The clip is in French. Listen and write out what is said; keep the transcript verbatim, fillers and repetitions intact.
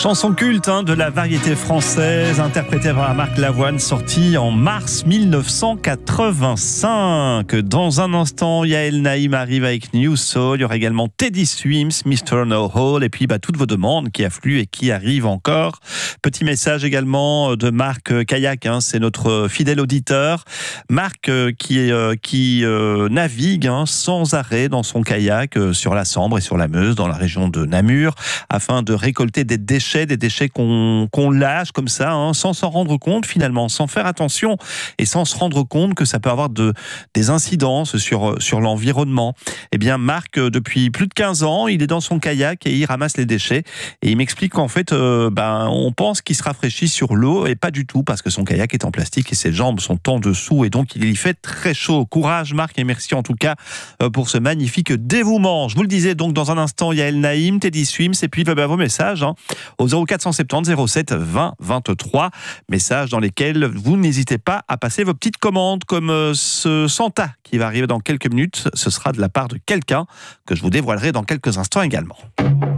Chanson culte hein, de la variété française, interprétée par Marc Lavoine, sortie en mars mille neuf cent quatre-vingt-cinq. Dans un instant, Yael Naïm arrive avec New Soul. Il y aura également Teddy Swims, mister No Hole, et puis bah, toutes vos demandes qui affluent et qui arrivent encore. Petit message également de Marc Kayak, hein, c'est notre fidèle auditeur. Marc euh, qui, euh, qui euh, navigue hein, sans arrêt dans son kayak euh, sur la Sambre et sur la Meuse, dans la région de Namur, afin de récolter des déchets des déchets qu'on qu'on lâche comme ça, hein, sans s'en rendre compte finalement, sans faire attention et sans se rendre compte que ça peut avoir de, des incidences sur, sur l'environnement. Eh bien, Marc, depuis plus de quinze ans, il est dans son kayak et il ramasse les déchets. Et il m'explique qu'en fait, euh, ben, on pense qu'il se rafraîchit sur l'eau et pas du tout parce que son kayak est en plastique et ses jambes sont en dessous et donc il y fait très chaud. Courage Marc et merci en tout cas pour ce magnifique dévouement. Je vous le disais donc dans un instant, Yael Naïm, Teddy Swims et puis ben, vos messages hein, au zéro quatre cent soixante-dix zéro sept vingt vingt-trois. Messages dans lesquels vous n'hésitez pas à passer vos petites commandes comme ce Santa qui va arriver dans quelques minutes. Ce sera de la part de quelqu'un que je vous dévoilerai dans quelques instants également.